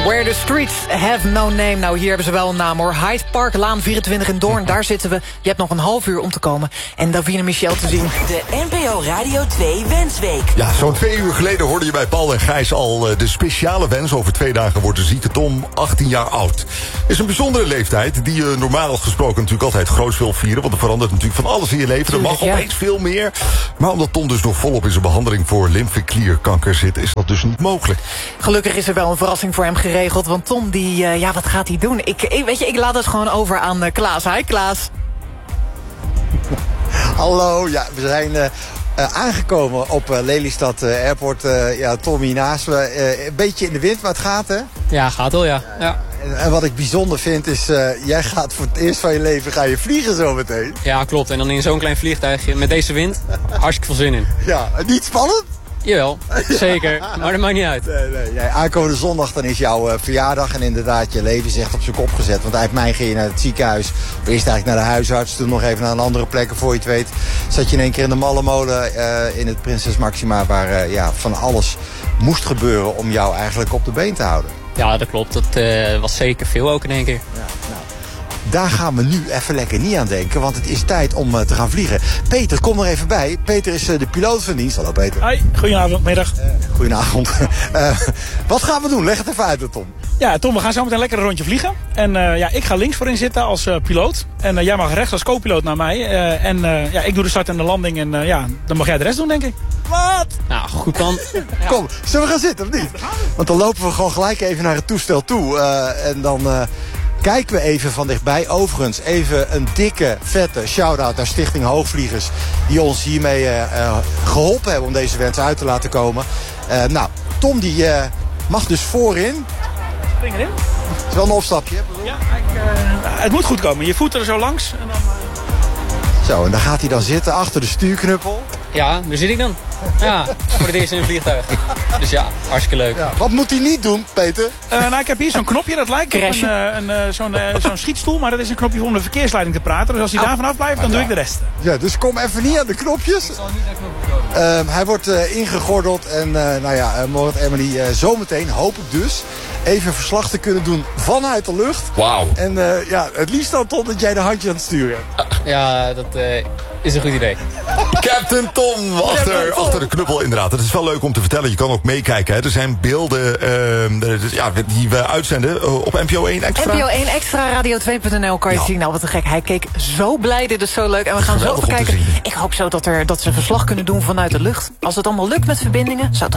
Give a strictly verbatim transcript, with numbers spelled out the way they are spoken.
Where the streets have no name. Nou, hier hebben ze wel een naam hoor. Hyde Park, Laan vierentwintig in Doorn. Daar zitten we. Je hebt nog een half uur om te komen. En Davina Michel te zien. De N P O Radio twee Wensweek. Ja, zo'n twee uur geleden hoorde je bij Paul en Gijs al uh, de speciale wens. Over twee dagen wordt de zieke Tom achttien jaar oud. Is een bijzondere leeftijd die je normaal gesproken natuurlijk altijd groots wil vieren. Want er verandert natuurlijk van alles in je leven. Er mag ja. opeens veel meer. Maar omdat Tom dus nog volop in zijn behandeling voor lymfeklierkanker zit, is dat dus niet mogelijk. Gelukkig is er wel een verrassing voor hem geregeld. Want Tom, die, uh, ja, wat gaat hij doen? Ik, ik, weet je, ik laat het gewoon over aan uh, Klaas. Hi, Klaas. Hallo, ja, we zijn uh, uh, aangekomen op uh, Lelystad uh, Airport. Uh, ja, Tommy naast me. Uh, een beetje in de wind, maar het gaat, hè? Ja, gaat wel, ja. ja. En, en wat ik bijzonder vind is, uh, jij gaat voor het eerst van je leven ga je vliegen zo meteen. Ja, klopt. En dan in zo'n klein vliegtuigje met deze wind. Hartstikke veel zin in. Ja, niet spannend? Jawel, zeker. Maar dat maakt niet uit. Nee, nee. Ja, aankomende zondag dan is jouw uh, verjaardag. En inderdaad, je leven is echt op zijn kop gezet. Want uit mei ging je naar het ziekenhuis. Of eerst eigenlijk naar de huisarts. Toen nog even naar een andere plek. Voor je het weet zat je in één keer in de malle molen uh, in het Prinses Maxima. Waar uh, ja, van alles moest gebeuren om jou eigenlijk op de been te houden. Ja, dat klopt. Dat uh, was zeker veel ook in één keer. Ja, nou. Daar gaan we nu even lekker niet aan denken, want het is tijd om uh, te gaan vliegen. Peter, kom er even bij. Peter is uh, de piloot van dienst. Hallo Peter. Hoi, goedenavond, middag. Uh, goedenavond. uh, wat gaan we doen? Leg het even uit, Tom. Ja, Tom, we gaan zo meteen lekker een rondje vliegen. En uh, ja, ik ga links voorin zitten als uh, piloot. En uh, jij mag rechts als co-piloot naar mij. Uh, en uh, ja, ik doe de start en de landing. En uh, ja, dan mag jij de rest doen, denk ik. Wat? Nou, goed dan. Ja. Kom, zullen we gaan zitten of niet? Want dan lopen we gewoon gelijk even naar het toestel toe. Uh, en dan... Uh, kijken we even van dichtbij. Overigens, even een dikke, vette shout-out naar Stichting Hoogvliegers. Die ons hiermee uh, uh, geholpen hebben om deze wens uit te laten komen. Uh, nou, Tom die uh, mag dus voorin. Spring erin. Het is wel een opstapje, hè? Ja, ik, uh, het moet goed komen. Je voeten er zo langs. En dan, uh... Zo, en daar gaat hij dan zitten achter de stuurknuppel. Ja, daar zit ik dan. Ja, voor het eerst in een vliegtuig. Dus ja, hartstikke leuk. Ja, wat moet hij niet doen, Peter? Uh, nou, ik heb hier zo'n knopje, dat lijkt op een, uh, een, uh, zo'n uh, zo'n schietstoel. Maar dat is een knopje om de verkeersleiding te praten. Dus als hij daar vanaf blijft, dan doe ik de rest. Ja, dus kom even niet aan de knopjes. Ik zal niet aan de knopjes komen. Uh, hij wordt uh, ingegordeld en uh, nou ja, uh, Morat Emily uh, zometeen, hoop ik dus, even verslag te kunnen doen vanuit de lucht. Wauw. En uh, ja, het liefst dan totdat jij de handje aan het sturen hebt. Ja, dat uh, is een goed idee. Captain Tom achter, achter de knuppel inderdaad. Het is wel leuk om te vertellen. Je kan ook meekijken. Hè. Er zijn beelden uh, ja, die we uitzenden uh, op N P O één Extra. N P O één Extra, radio twee punt n l kan je ja. zien. Nou, wat een gek. Hij keek zo blij. Dit is zo leuk. En we gaan Geweldig zo even om te kijken. zien. Ik hoop zo dat, er, dat ze verslag kunnen doen vanuit de lucht. Als het allemaal lukt met verbindingen, zou het